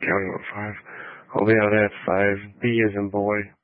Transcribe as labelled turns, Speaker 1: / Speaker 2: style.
Speaker 1: Counting on 5. Oh yeah, that's 5. B as in boy.